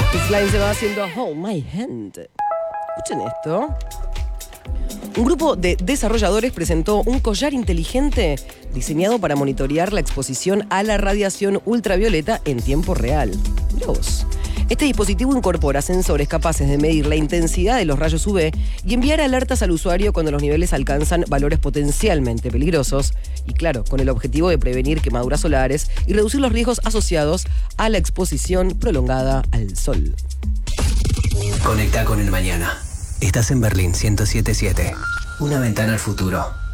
Y Slime se va haciendo Hold My Hand. Escuchen esto. Un grupo de desarrolladores presentó un collar inteligente diseñado para monitorear la exposición a la radiación ultravioleta en tiempo real. Mirá vos. Este dispositivo incorpora sensores capaces de medir la intensidad de los rayos UV y enviar alertas al usuario cuando los niveles alcanzan valores potencialmente peligrosos. Y claro, con el objetivo de prevenir quemaduras solares y reducir los riesgos asociados a la exposición prolongada al sol. Conecta con el mañana. Estás en Berlín 107.7. Una ventana al futuro.